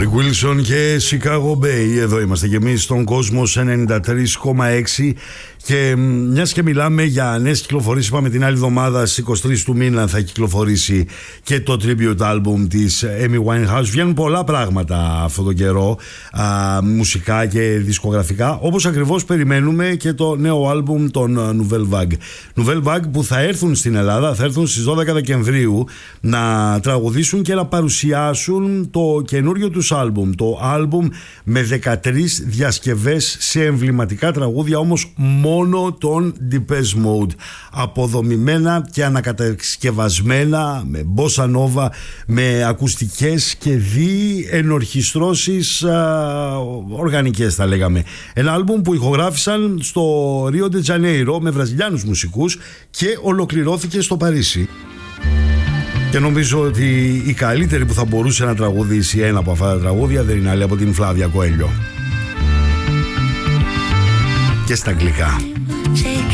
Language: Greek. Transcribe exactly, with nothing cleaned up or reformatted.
Rick Wilson και Chicago Bay. Εδώ είμαστε και εμείς στον Κόσμος ενενήντα τρία κόμμα έξι. Και μιας και μιλάμε για νέες κυκλοφορίες, είπαμε την άλλη εβδομάδα στις είκοσι τρεις του μήνα θα κυκλοφορήσει και το tribute album της Amy Winehouse. Βγαίνουν πολλά πράγματα αυτόν τον καιρό, α, μουσικά και δισκογραφικά, όπως ακριβώς περιμένουμε και το νέο album των Nouvelle Vague. Nouvelle Vague που θα έρθουν στην Ελλάδα, θα έρθουν στις δώδεκα Δεκεμβρίου να τραγουδήσουν και να παρουσιάσουν το καινούριο τους album. Το album με δεκατρείς διασκευές σε εμβληματικά τραγούδια, όμως μόνο τον Depeche Mode, αποδομημένα και ανακατασκευασμένα με bossa nova, με ακουστικές και δι ενορχιστρώσεις α, οργανικές θα λέγαμε. Ένα άλμπουμ που ηχογράφησαν στο Rio de Janeiro με βραζιλιάνους μουσικούς και ολοκληρώθηκε στο Παρίσι. Και νομίζω ότι η καλύτερη που θα μπορούσε να τραγουδήσει ένα από αυτά τα τραγούδια δεν είναι άλλη από την Φλάβια Κοέλιο. Και στα αγγλικά.